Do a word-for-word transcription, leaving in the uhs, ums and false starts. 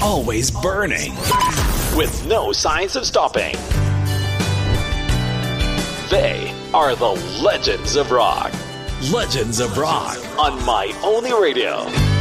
always burning, with no signs of stopping. They are the Legends of Rock. Legends of Rock on My Only Radio.